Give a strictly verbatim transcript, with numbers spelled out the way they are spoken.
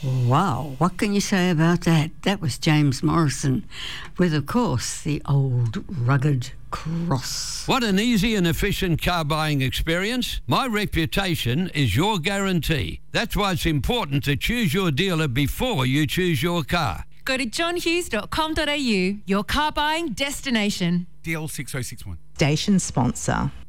Wow, what can you say about that? That was James Morrison with, of course, the old rugged Cross. Want an easy and efficient car buying experience? My reputation is your guarantee. That's why it's important to choose your dealer before you choose your car. Go to john hughes dot com dot a u, your car buying destination. D L six oh six one. Station sponsor.